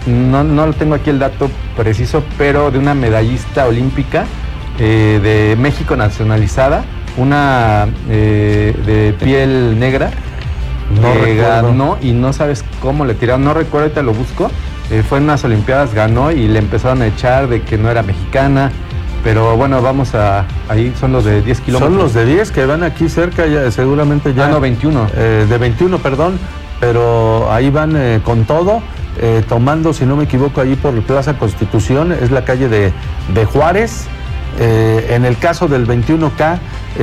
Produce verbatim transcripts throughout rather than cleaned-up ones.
no, no tengo aquí el dato preciso, pero de una medallista olímpica eh, de México nacionalizada, una eh, de piel negra, no que recuerdo. ganó y no sabes cómo le tiraron, no recuerdo, ahorita lo busco, eh, fue en unas olimpiadas, ganó y le empezaron a echar de que no era mexicana, pero bueno, vamos a, ahí son los de diez kilómetros. Son los de diez que van aquí cerca, ya seguramente ya. Ah, no, veintiuno. Eh, de veintiuno, perdón, pero ahí van eh, con todo, eh, tomando, si no me equivoco, ahí por Plaza Constitución, es la calle de, de Juárez. Eh, en el caso del veintiuno K,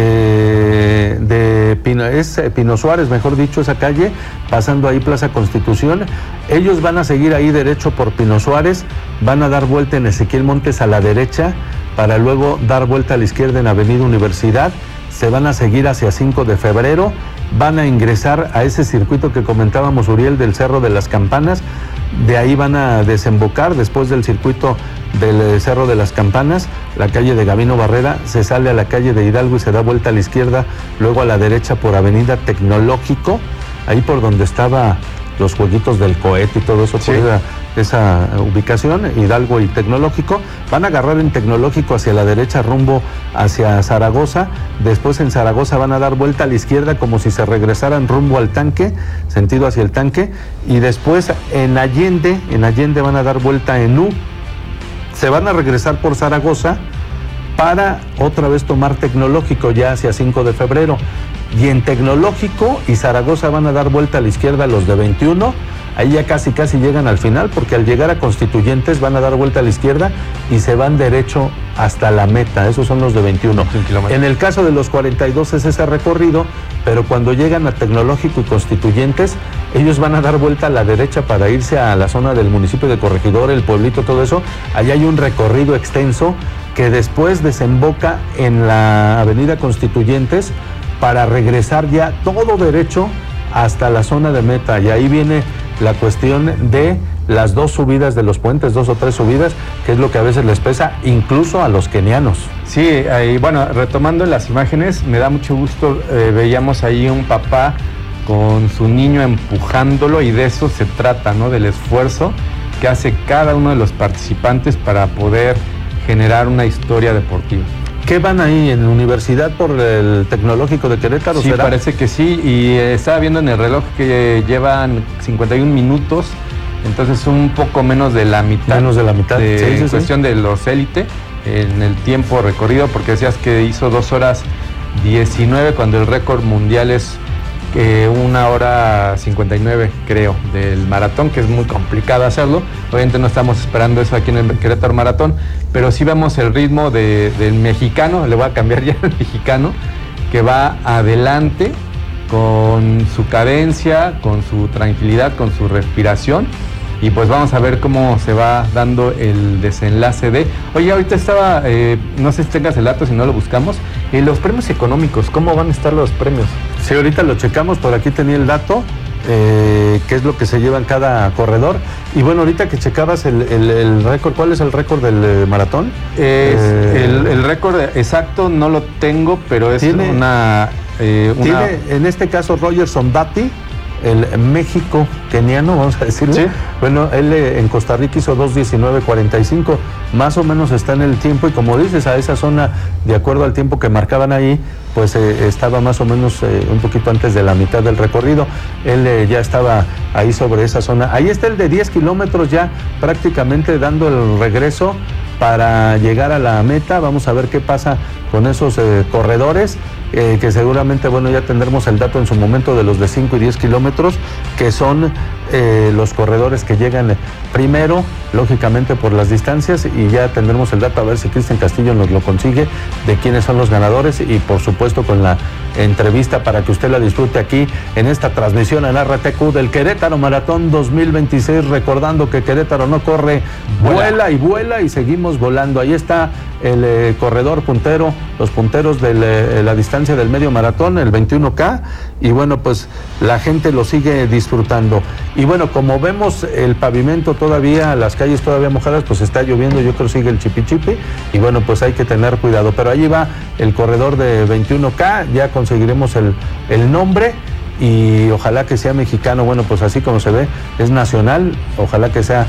eh, de Pino, es eh, Pino Suárez, mejor dicho, esa calle, pasando ahí Plaza Constitución. Ellos van a seguir ahí derecho por Pino Suárez, van a dar vuelta en Ezequiel Montes a la derecha, para luego dar vuelta a la izquierda en Avenida Universidad. Se van a seguir hacia cinco de febrero, van a ingresar a ese circuito que comentábamos, Uriel, del Cerro de las Campanas. De ahí van a desembocar, después del circuito del Cerro de las Campanas, la calle de Gabino Barrera, se sale a la calle de Hidalgo y se da vuelta a la izquierda, luego a la derecha por Avenida Tecnológico, ahí por donde estaba los jueguitos del cohete y todo eso, sí. Por esa, esa ubicación, Hidalgo y Tecnológico. Van a agarrar en Tecnológico hacia la derecha rumbo hacia Zaragoza, después en Zaragoza van a dar vuelta a la izquierda como si se regresaran rumbo al tanque, sentido hacia el tanque, y después en Allende, en Allende van a dar vuelta en U, se van a regresar por Zaragoza para otra vez tomar Tecnológico ya hacia cinco de febrero. Y en Tecnológico y Zaragoza van a dar vuelta a la izquierda los de veintiuno, ahí ya casi casi llegan al final, porque al llegar a Constituyentes van a dar vuelta a la izquierda y se van derecho hasta la meta. Esos son los de veintiuno. En el caso de los cuarenta y dos es ese recorrido, pero cuando llegan a Tecnológico y Constituyentes, ellos van a dar vuelta a la derecha para irse a la zona del municipio de Corregidor, el pueblito, todo eso. Allá hay un recorrido extenso que después desemboca en la Avenida Constituyentes para regresar ya todo derecho hasta la zona de meta. Y ahí viene la cuestión de las dos subidas de los puentes, dos o tres subidas, que es lo que a veces les pesa, incluso a los kenianos. Sí, ahí, bueno, retomando las imágenes, me da mucho gusto, eh, veíamos ahí un papá con su niño empujándolo, y de eso se trata, ¿no? Del esfuerzo que hace cada uno de los participantes para poder generar una historia deportiva. ¿Qué van ahí en Universidad por el Tecnológico de Querétaro? Sí, ¿será? Parece que sí, y eh, estaba viendo en el reloj que llevan cincuenta y un minutos, entonces un poco menos de la mitad. Menos de la mitad, de, sí, sí, en cuestión sí. de los élite, en el tiempo recorrido, porque decías que hizo dos horas diecinueve, cuando el récord mundial es eh, una hora cincuenta y nueve, creo, del maratón, que es muy complicado hacerlo. Obviamente no estamos esperando eso aquí en el Querétaro Maratón, pero sí vemos el ritmo de, del mexicano, le voy a cambiar ya al mexicano, que va adelante con su cadencia, con su tranquilidad, con su respiración, y pues vamos a ver cómo se va dando el desenlace de... Oye, ahorita estaba, eh, no sé si tengas el dato, si no lo buscamos, eh, los premios económicos, ¿cómo van a estar los premios? Sí, ahorita lo checamos, por aquí tenía el dato, eh, qué es lo que se lleva en cada corredor. Y bueno, ahorita que checabas el, el, el récord, ¿cuál es el récord del eh, maratón? Es, eh, el, el récord exacto no lo tengo, pero es tiene, una, eh, una... Tiene, en este caso, Roger Sondati, el México keniano, vamos a decirlo. ¿Sí? Bueno, él eh, en Costa Rica hizo dos diecinueve cuarenta y cinco, más o menos está en el tiempo, y como dices, a esa zona, de acuerdo al tiempo que marcaban ahí, pues eh, estaba más o menos eh, un poquito antes de la mitad del recorrido. Él eh, ya estaba ahí sobre esa zona. Ahí está el de diez kilómetros ya prácticamente dando el regreso para llegar a la meta. Vamos a ver qué pasa con esos eh, corredores, eh, que seguramente, bueno, ya tendremos el dato en su momento de los de cinco y diez kilómetros, que son eh, los corredores que llegan primero, lógicamente por las distancias, y ya tendremos el dato a ver si Cristian Castillo nos lo consigue, de quiénes son los ganadores, y por supuesto con la entrevista para que usted la disfrute aquí en esta transmisión en R T Q del Querétaro Maratón dos mil veintiséis, recordando que Querétaro no corre, vuela, vuela y vuela, y seguimos volando. Ahí está el eh, corredor puntero, los punteros de eh, la distancia del medio maratón, el veintiuno K, y bueno, pues la gente lo sigue disfrutando. Y bueno, como vemos el pavimento todavía, las calles todavía mojadas, pues está lloviendo, yo creo que sigue el chipi chipi, y bueno, pues hay que tener cuidado. Pero allí va el corredor de veintiuno K, ya conseguiremos el, el nombre, y ojalá que sea mexicano. Bueno, pues así como se ve, es nacional, ojalá que sea